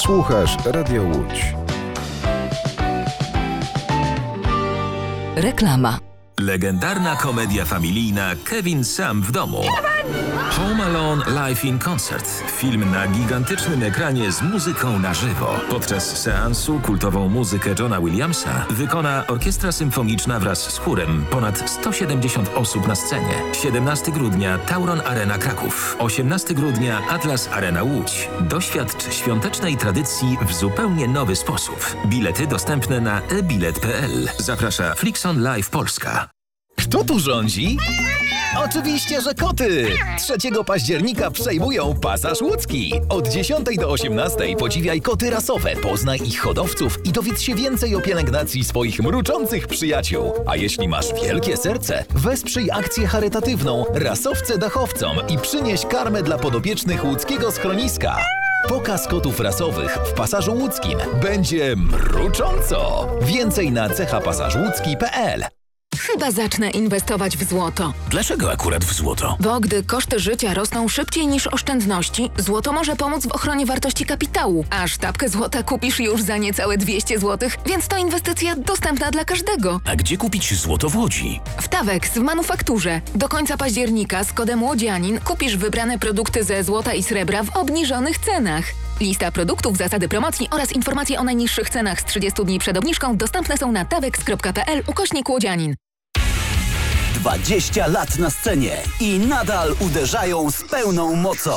Słuchasz Radio Łódź. Reklama. Legendarna komedia familijna Kevin sam w domu. Home Alone Live in Concert. Film na gigantycznym ekranie z muzyką na żywo. Podczas seansu kultową muzykę Johna Williamsa wykona orkiestra symfoniczna wraz z chórem. Ponad 170 osób na scenie. 17 grudnia Tauron Arena Kraków. 18 grudnia Atlas Arena Łódź. Doświadcz świątecznej tradycji w zupełnie nowy sposób. Bilety dostępne na ebilet.pl. Zaprasza Flixon Live Polska. Kto tu rządzi? Oczywiście, że koty! 3 października przejmują Pasaż Łódzki. Od 10 do 18 podziwiaj koty rasowe, poznaj ich hodowców i dowiedz się więcej o pielęgnacji swoich mruczących przyjaciół. A jeśli masz wielkie serce, wesprzyj akcję charytatywną Rasowce Dachowcom i przynieś karmę dla podopiecznych łódzkiego schroniska. Pokaz kotów rasowych w Pasażu Łódzkim będzie mrucząco. Więcej na cechapasażłódzki.pl. Chyba zacznę inwestować w złoto. Dlaczego akurat w złoto? Bo gdy koszty życia rosną szybciej niż oszczędności, złoto może pomóc w ochronie wartości kapitału. A sztabkę złota kupisz już za niecałe 200 zł, więc to inwestycja dostępna dla każdego. A gdzie kupić złoto w Łodzi? W Tawex w manufakturze. Do końca października z kodem Łodzianin kupisz wybrane produkty ze złota i srebra w obniżonych cenach. Lista produktów, zasady promocji oraz informacje o najniższych cenach z 30 dni przed obniżką dostępne są na tawex.pl/Łodzianin. 20 lat na scenie i nadal uderzają z pełną mocą.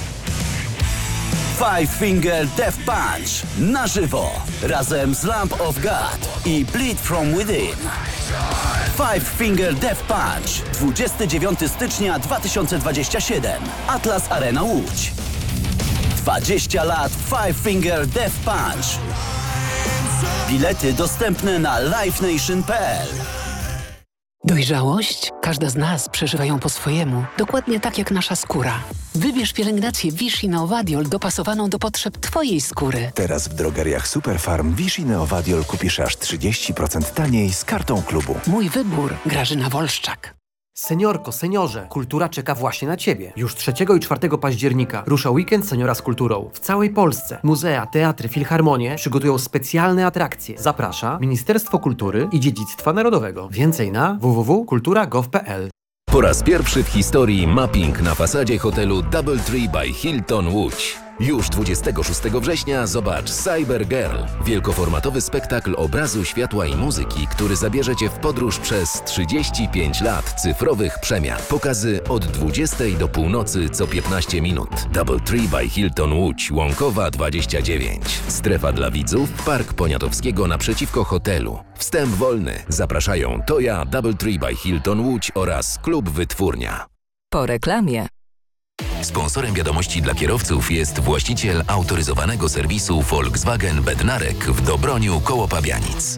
Five Finger Death Punch na żywo razem z Lamb of God i Bleed From Within. Five Finger Death Punch 29 stycznia 2027 Atlas Arena Łódź. 20 lat Five Finger Death Punch. Bilety dostępne na livenation.pl. Dojrzałość? Każda z nas przeżywa ją po swojemu, dokładnie tak jak nasza skóra. Wybierz pielęgnację Vichy Neovadiol dopasowaną do potrzeb Twojej skóry. Teraz w drogeriach Superfarm Vichy Neovadiol kupisz aż 30% taniej z kartą klubu. Mój wybór. Grażyna Wolszczak. Seniorko, seniorze, kultura czeka właśnie na Ciebie. Już 3 i 4 października rusza weekend Seniora z kulturą. W całej Polsce muzea, teatry, filharmonie przygotują specjalne atrakcje. Zaprasza Ministerstwo Kultury i Dziedzictwa Narodowego. Więcej na www.kultura.gov.pl. Po raz pierwszy w historii mapping na fasadzie hotelu DoubleTree by Hilton Łódź. Już 26 września zobacz Cyber Girl, wielkoformatowy spektakl obrazu, światła i muzyki, który zabierze Cię w podróż przez 35 lat cyfrowych przemian. Pokazy od 20 do północy co 15 minut. DoubleTree by Hilton Łódź, Łąkowa 29. Strefa dla widzów, Park Poniatowskiego naprzeciwko hotelu. Wstęp wolny. Zapraszają Toja, DoubleTree by Hilton Łódź oraz Klub Wytwórnia. Po reklamie. Sponsorem wiadomości dla kierowców jest właściciel autoryzowanego serwisu Volkswagen Bednarek w Dobroniu koło Pabianic.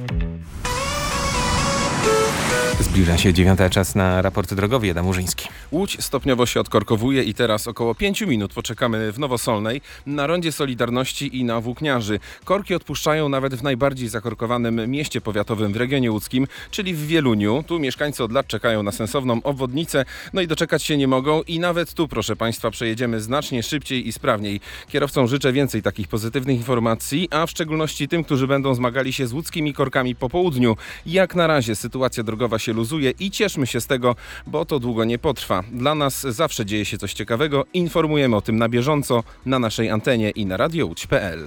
Zbliża się 9, czas na raport drogowy. Adam Murzyński. Łódź stopniowo się odkorkowuje i teraz około 5 minut poczekamy w Nowosolnej, na rondzie Solidarności i na Włókniarzy. Korki odpuszczają nawet w najbardziej zakorkowanym mieście powiatowym w regionie łódzkim, czyli w Wieluniu. Tu mieszkańcy od lat czekają na sensowną obwodnicę, no i doczekać się nie mogą i nawet tu, proszę Państwa, przejedziemy znacznie szybciej i sprawniej. Kierowcom życzę więcej takich pozytywnych informacji, a w szczególności tym, którzy będą zmagali się z łódzkimi korkami po południu. Jak na razie sytuacja drogowa się luzuje i cieszmy się z tego, bo to długo nie potrwa. Dla nas zawsze dzieje się coś ciekawego. Informujemy o tym na bieżąco na naszej antenie i na radiołódź.pl.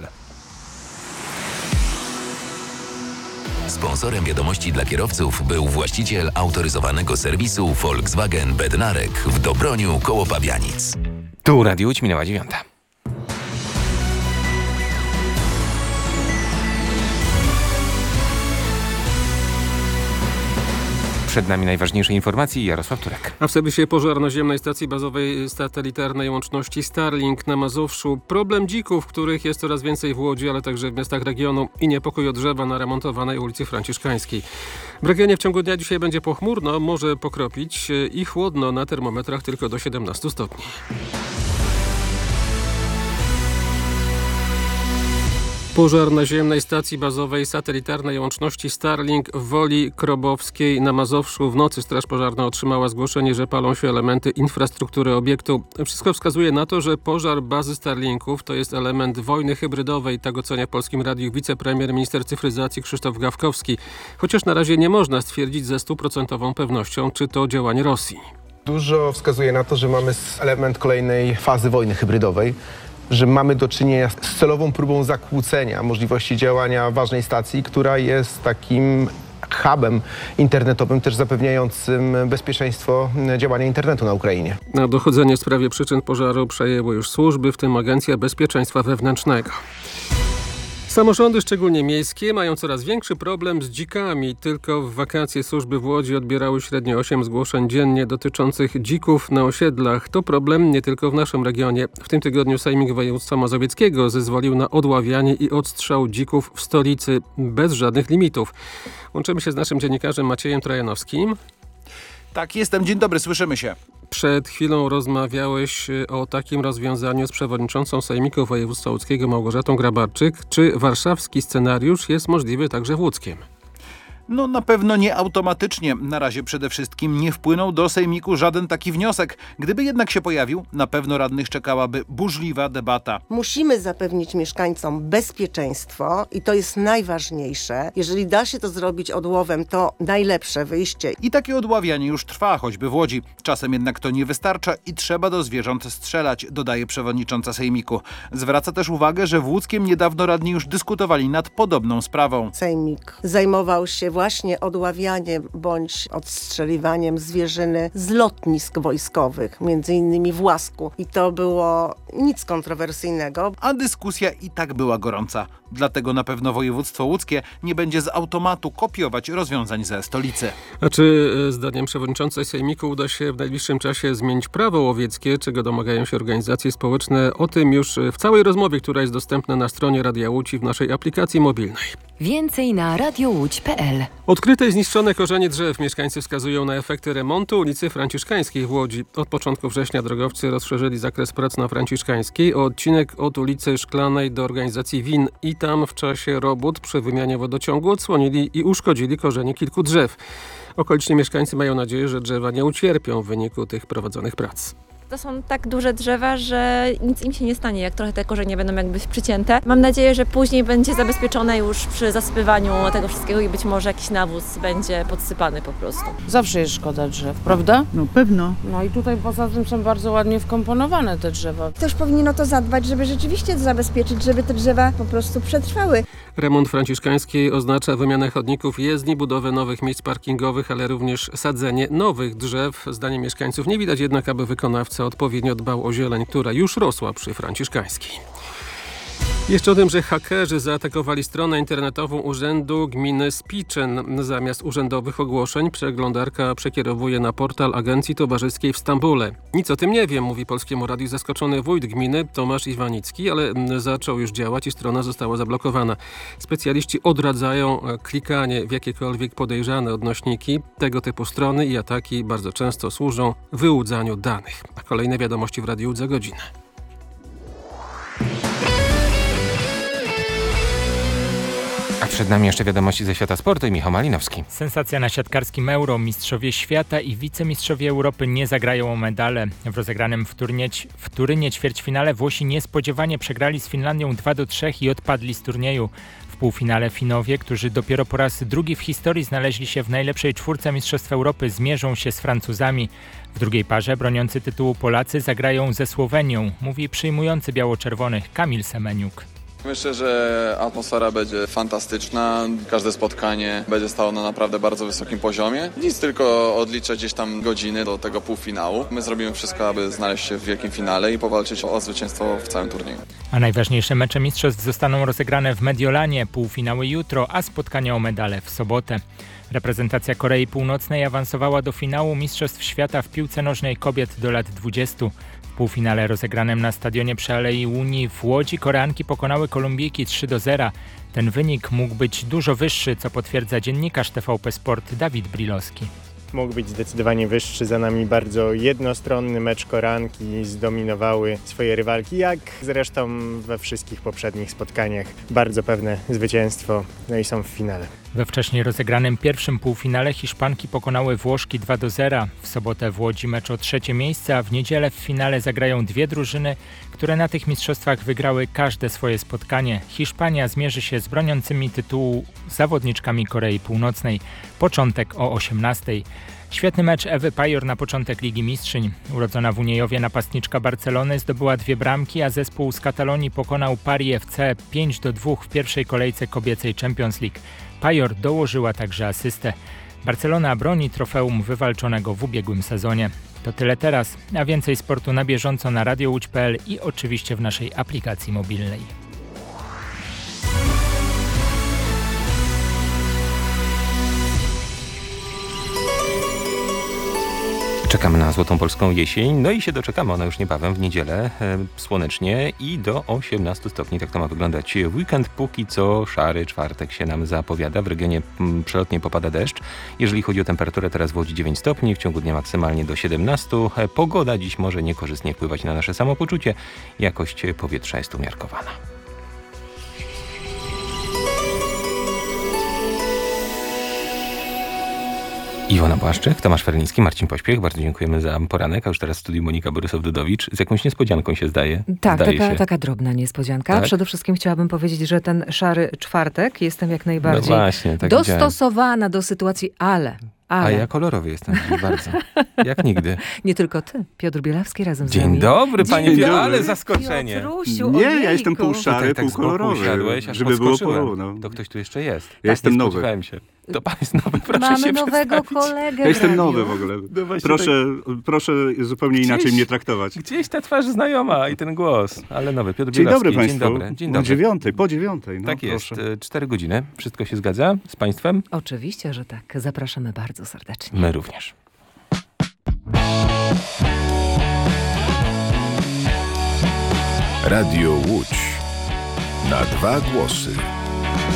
Sponsorem wiadomości dla kierowców był właściciel autoryzowanego serwisu Volkswagen Bednarek w Dobroniu koło Pabianic. Tu Radio Łódź, minęła 9. Przed nami najważniejsze informacje. Jarosław Turek. A w serwisie pożarnoziemnej stacji bazowej satelitarnej łączności Starlink na Mazowszu problem dzików, których jest coraz więcej w Łodzi, ale także w miastach regionu i niepokój od drzewa na remontowanej ulicy Franciszkańskiej. W regionie w ciągu dnia dzisiaj będzie pochmurno, może pokropić i chłodno, na termometrach tylko do 17 stopni. Pożar naziemnej stacji bazowej satelitarnej łączności Starlink w Woli Krobowskiej na Mazowszu. W nocy straż pożarna otrzymała zgłoszenie, że palą się elementy infrastruktury obiektu. Wszystko wskazuje na to, że pożar bazy Starlinków to jest element wojny hybrydowej. Tak ocenia w Polskim Radiu wicepremier, minister cyfryzacji Krzysztof Gawkowski. Chociaż na razie nie można stwierdzić ze 100% pewnością, czy to działanie Rosji. Dużo wskazuje na to, że mamy element kolejnej fazy wojny hybrydowej, że mamy do czynienia z celową próbą zakłócenia możliwości działania ważnej stacji, która jest takim hubem internetowym, też zapewniającym bezpieczeństwo działania internetu na Ukrainie. Na dochodzenie w sprawie przyczyn pożaru przejęły już służby, w tym Agencja Bezpieczeństwa Wewnętrznego. Samorządy, szczególnie miejskie, mają coraz większy problem z dzikami. Tylko w wakacje służby w Łodzi odbierały średnio 8 zgłoszeń dziennie dotyczących dzików na osiedlach. To problem nie tylko w naszym regionie. W tym tygodniu Sejmik Województwa Mazowieckiego zezwolił na odławianie i odstrzał dzików w stolicy bez żadnych limitów. Łączymy się z naszym dziennikarzem Maciejem Trojanowskim. Tak, jestem. Dzień dobry, słyszymy się. Przed chwilą rozmawiałeś o takim rozwiązaniu z przewodniczącą Sejmiku Województwa Łódzkiego Małgorzatą Grabarczyk. Czy warszawski scenariusz jest możliwy także w łódzkiem? No na pewno nie automatycznie. Na razie przede wszystkim nie wpłynął do Sejmiku żaden taki wniosek. Gdyby jednak się pojawił, na pewno radnych czekałaby burzliwa debata. Musimy zapewnić mieszkańcom bezpieczeństwo i to jest najważniejsze. Jeżeli da się to zrobić odłowem, to najlepsze wyjście. I takie odławianie już trwa, choćby w Łodzi. Czasem jednak to nie wystarcza i trzeba do zwierząt strzelać, dodaje przewodnicząca Sejmiku. Zwraca też uwagę, że w Łódzkiem niedawno radni już dyskutowali nad podobną sprawą. Sejmik zajmował się właśnie odławianiem bądź odstrzeliwaniem zwierzyny z lotnisk wojskowych, między innymi w Łasku. I to było nic kontrowersyjnego. A dyskusja i tak była gorąca. Dlatego na pewno województwo łódzkie nie będzie z automatu kopiować rozwiązań ze stolicy. A czy zdaniem przewodniczącej Sejmiku uda się w najbliższym czasie zmienić prawo łowieckie, czego domagają się organizacje społeczne? O tym już w całej rozmowie, która jest dostępna na stronie Radia Łódź i w naszej aplikacji mobilnej. Więcej na radiołódź.pl. Odkryte i zniszczone korzenie drzew. Mieszkańcy wskazują na efekty remontu ulicy Franciszkańskiej w Łodzi. Od początku września drogowcy rozszerzyli zakres prac na Franciszkańskiej o odcinek od ulicy Szklanej do organizacji WIN i tam w czasie robót przy wymianie wodociągu odsłonili i uszkodzili korzenie kilku drzew. Okoliczni mieszkańcy mają nadzieję, że drzewa nie ucierpią w wyniku tych prowadzonych prac. To są tak duże drzewa, że nic im się nie stanie, jak trochę te korzenie będą jakby przycięte. Mam nadzieję, że później będzie zabezpieczone już przy zasypywaniu tego wszystkiego i być może jakiś nawóz będzie podsypany po prostu. Zawsze jest szkoda drzew, prawda? No pewno. No i tutaj poza tym są bardzo ładnie wkomponowane te drzewa. Ktoś powinien o to zadbać, żeby rzeczywiście to zabezpieczyć, żeby te drzewa po prostu przetrwały. Remont Franciszkańskiej oznacza wymianę chodników, jezdni, budowę nowych miejsc parkingowych, ale również sadzenie nowych drzew. Zdaniem mieszkańców nie widać jednak, aby wykonawca odpowiednio dbał o zieleń, która już rosła przy Franciszkańskiej. Jeszcze o tym, że hakerzy zaatakowali stronę internetową Urzędu Gminy Spiczyn. Zamiast urzędowych ogłoszeń przeglądarka przekierowuje na portal Agencji Towarzyskiej w Stambule. Nic o tym nie wiem, mówi Polskiemu Radiu zaskoczony wójt gminy Tomasz Iwanicki, ale zaczął już działać i strona została zablokowana. Specjaliści odradzają klikanie w jakiekolwiek podejrzane odnośniki. Tego typu strony i ataki bardzo często służą wyłudzaniu danych. A kolejne wiadomości w Radiu za godzinę. A przed nami jeszcze wiadomości ze świata sportu i Michał Malinowski. Sensacja na siatkarskim Euro. Mistrzowie świata i wicemistrzowie Europy nie zagrają o medale. W rozegranym w Turynie ćwierćfinale Włosi niespodziewanie przegrali z Finlandią 2-3 i odpadli z turnieju. W półfinale Finowie, którzy dopiero po raz drugi w historii znaleźli się w najlepszej czwórce Mistrzostw Europy, zmierzą się z Francuzami. W drugiej parze broniący tytułu Polacy zagrają ze Słowenią, mówi przyjmujący biało-czerwonych Kamil Semeniuk. Myślę, że atmosfera będzie fantastyczna, każde spotkanie będzie stało na naprawdę bardzo wysokim poziomie. Nic, tylko odliczę gdzieś tam godziny do tego półfinału. My zrobimy wszystko, aby znaleźć się w wielkim finale i powalczyć o zwycięstwo w całym turnieju. A najważniejsze mecze mistrzostw zostaną rozegrane w Mediolanie, półfinały jutro, a spotkania o medale w sobotę. Reprezentacja Korei Północnej awansowała do finału Mistrzostw Świata w piłce nożnej kobiet do lat 20. W półfinale rozegranym na stadionie przy Alei Unii w Łodzi Koreanki pokonały Kolumbijki 3-0. Ten wynik mógł być dużo wyższy, co potwierdza dziennikarz TVP Sport Dawid Brilowski. mógł być zdecydowanie wyższy. Za nami bardzo jednostronny mecz koranki, zdominowały swoje rywalki, jak zresztą we wszystkich poprzednich spotkaniach. Bardzo pewne zwycięstwo, no i są w finale. We wcześniej rozegranym pierwszym półfinale Hiszpanki pokonały Włoszki 2-0. W sobotę w Łodzi mecz o 3. miejsce, a w niedzielę w finale zagrają dwie drużyny, które na tych mistrzostwach wygrały każde swoje spotkanie. Hiszpania zmierzy się z broniącymi tytułu zawodniczkami Korei Północnej. Początek o 18:00. Świetny mecz Ewy Pajor na początek Ligi Mistrzyń. Urodzona w Uniejowie napastniczka Barcelony zdobyła 2 bramki, a zespół z Katalonii pokonał Paris FC 5-2 w pierwszej kolejce kobiecej Champions League. Pajor dołożyła także asystę. Barcelona broni trofeum wywalczonego w ubiegłym sezonie. To tyle teraz, a więcej sportu na bieżąco na radiołódź.pl i oczywiście w naszej aplikacji mobilnej. Czekamy na złotą polską jesień, no i się doczekamy, ona już niebawem w niedzielę, słonecznie i do 18 stopni, tak to ma wyglądać w weekend. Póki co szary czwartek się nam zapowiada, w regionie przelotnie popada deszcz. Jeżeli chodzi o temperaturę, teraz w Łodzi 9 stopni, w ciągu dnia maksymalnie do 17. Pogoda dziś może niekorzystnie wpływać na nasze samopoczucie, jakość powietrza jest umiarkowana. Iwona Błaszczyk, Tomasz Ferliński, Marcin Pośpiech. Bardzo dziękujemy za poranek. A już teraz w studiu Monika Borysow-Dudowicz. Z jakąś niespodzianką się zdaje. Tak, taka drobna niespodzianka. Tak? Przede wszystkim chciałabym powiedzieć, że ten szary czwartek jestem jak najbardziej dostosowana do sytuacji, ale... A ja kolorowy jestem bardzo. Jak nigdy. Nie tylko ty. Piotr Bielawski razem z nami. Dzień dobry, panie Piotr, ale zaskoczenie. Piotrusiu, nie, ja jestem pół szary, tak pół kolorowy. Siadłeś, żeby było porówno. To ktoś tu jeszcze jest. Ja jestem nowy. Się. To pan jest nowy, proszę Mamy się nowego przedstawić. kolegę. Ja jestem nowy w ogóle. No proszę zupełnie inaczej mnie traktować. Gdzieś ta twarz znajoma i ten głos, ale nowy. Piotr Dzień Bielawski. dobry państwu. Dzień dobry. Po dziewiątej. No, tak proszę. jest. 4 godziny. Wszystko się zgadza z państwem? Oczywiście, że tak. Zapraszamy bardzo serdecznie. My również. Radio Łódź. Na 2 głosy.